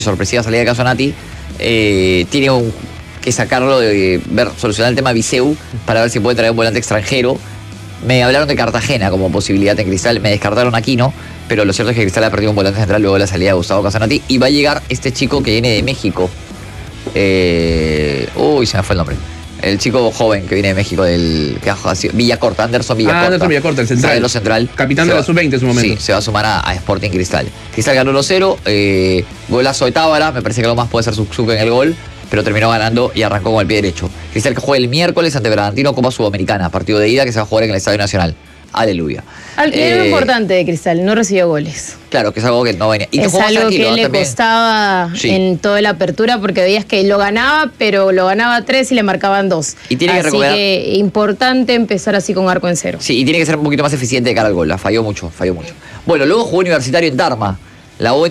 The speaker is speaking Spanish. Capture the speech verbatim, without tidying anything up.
sorpresiva salida de Casonati, eh, tiene un, que sacarlo de ver, solucionar el tema Viseu para ver si puede traer un volante extranjero. Me hablaron de Cartagena como posibilidad en Cristal, me descartaron Aquino, pero lo cierto es que Cristal ha perdido un volante central luego de la salida de Gustavo Casonati y va a llegar este chico que viene de México. Eh, uy, se me fue el nombre. El chico joven que viene de México, del que ha sido Villacorta, Anderson Villacorta. Ah, Anderson Villacorta, el central. De los central. Capitán de la sub veinte en su momento. Sí, se va a sumar a, a Sporting Cristal. Cristal ganó uno cero, eh, golazo de Tábara, me parece que algo más puede ser Suzuka en el gol, pero terminó ganando y arrancó con el pie derecho. Cristal que juega el miércoles ante Bragantino Copa Sudamericana, partido de ida que se va a jugar en el Estadio Nacional. Aleluya. Algo eh, importante de Cristal, no recibió goles. Claro, que es algo que no venía. Y es que algo que le también costaba sí. en toda la apertura, porque veías que lo ganaba, pero lo ganaba tres y le marcaban dos. Y tiene que así recuperar... que importante empezar así con arco en cero. Sí, y tiene que ser un poquito más eficiente de cara al gol. La falló mucho, falló mucho. Bueno, luego jugó Universitario en Tarma. La U